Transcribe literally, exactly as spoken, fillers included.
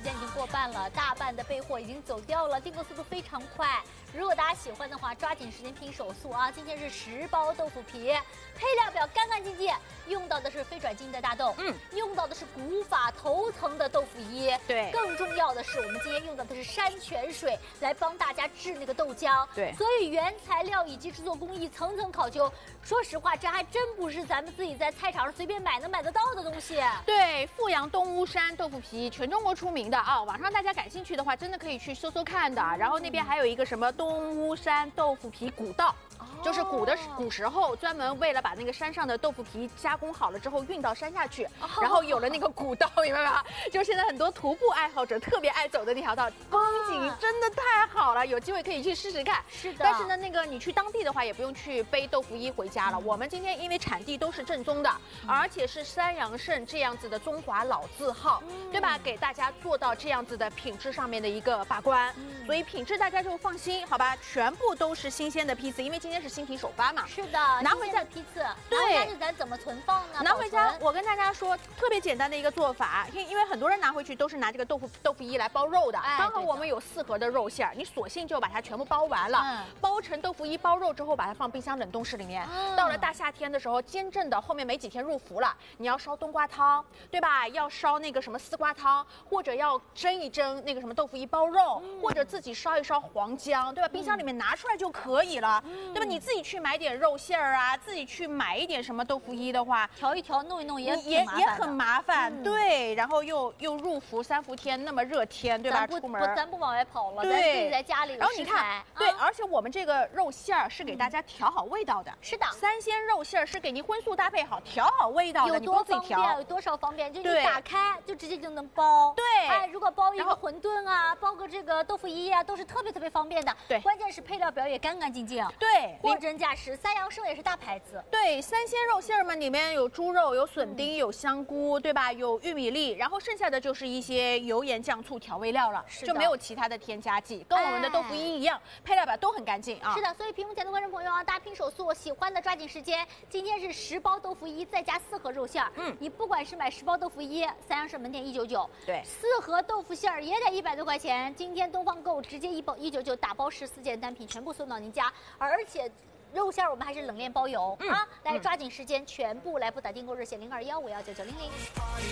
间已经过半了，大半的备货已经走掉了，订购速度非常快。如果大家喜欢的话，抓紧时间拼手速啊！今天是十包豆腐皮，配料表干干净净，用到的是非转基因的大豆，嗯，用到的是古法头层的豆腐衣， 对， 更重要的是我们今天用到的是山泉水来帮大家制那个豆浆， 对， 所以原材料以及制作工艺层层考究。说实话，这还真不是咱们自己在菜场上随便买能买得到的东西。 对，富阳东屋山豆腐皮全中国出名的啊，网上大家感兴趣的话，真的可以去搜搜看的。然后那边还有一个什么东屋山豆腐皮古道。就是古的古时候，专门为了把那个山上的豆腐皮加工好了之后运到山下去，然后有了那个古道，明白吗？就现在很多徒步爱好者特别爱走的那条道，风景真的太好了，有机会可以去试试看。 是的， 但是呢，那个你去当地的话，也不用去背豆腐衣回家了。我们今天因为产地都是正宗的，而且是山阳盛这样子的中华老字号，对吧？给大家做到这样子的品质上面的一个把关，所以品质大家就放心，好吧？全部都是新鲜的批次，因为今天是新品首发嘛。 是的， 拿回家批次， 对， 拿回家咱怎么存放呢？ 拿回家，我跟大家说特别简单的一个做法，因因为很多人拿回去都是拿这个豆腐豆腐衣来包肉的， 哎、 刚好我们有四盒的肉馅儿，你索性就把它全部包完了，嗯、包成豆腐衣包肉之后，把它放冰箱冷冻室里面。嗯、到了大夏天的时候，坚正的后面没几天入伏了，你要烧冬瓜汤，对吧？要烧那个什么丝瓜汤，或者要蒸一蒸那个什么豆腐衣包肉，嗯、或者自己烧一烧黄姜，对吧？冰箱里面拿出来就可以了，嗯、对吧？你自己去买点肉馅儿啊，自己去买一点什么豆腐衣的话， 调一调、弄一弄也也也很麻烦，嗯、对。然后又又入伏三伏天，那么热天，对吧？出门咱不往外跑了， 对， 咱自己在家里。 然后你看，对， 啊、 而且我们这个肉馅儿是给大家调好味道的， 是的， 三鲜肉馅儿是给您荤素搭配好，调好味道的， 有多自己调， 有多少方便？就你打开就直接就能包， 对。 哎，如果包一个馄饨啊，包个这个豆腐衣啊，都是特别特别方便的。 对， 关键是配料表也干干净净， 对， 货真价实。三阳盛也是大牌子， 对，三鲜肉馅儿嘛，里面有猪肉、有笋丁、有香菇，对吧？有玉米粒，然后剩下的就是一些油盐酱醋调味料了，就没有其他的添加剂，跟我们的豆腐衣一样，哎、配料表都很干净啊。 是的，所以屏幕前的观众朋友啊，大家拼手速，喜欢的抓紧时间。今天是十包豆腐衣，再加四盒肉馅儿。嗯，你不管是买十包豆腐衣，三阳盛门店一九九， 对， 四盒豆腐馅儿也得一百多块钱。今天东方购直接一包一九九，打包十四件单品全部送到您家，而且。肉馅儿我们还是冷链包邮、嗯、啊！来抓紧时间，全部来拨打订购热线零二幺五幺九九零零。